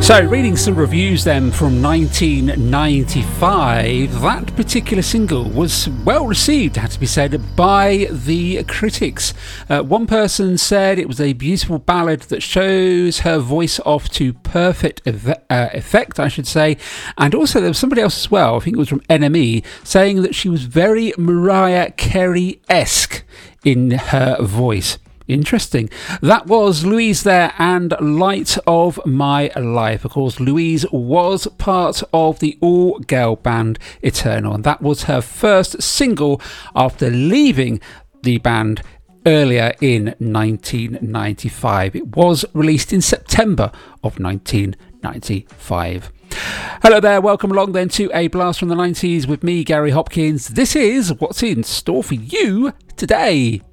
So, reading some reviews then from 1995, that particular single was well received, had to be said, by the critics. One person said it was a beautiful ballad that shows her voice off to perfect effect, I should say. And also there was somebody else as well, I think it was from NME, saying that she was very Mariah Carey-esque in her voice. Interesting. That was Louise there and Light of My Life. Of course, Louise was part of the all-girl band Eternal, and that was her first single after leaving the band earlier in 1995. It was released in September of 1995. Hello there, welcome along then to A Blast from the 90s with me, Gary Hopkins. This is what's in store for you today.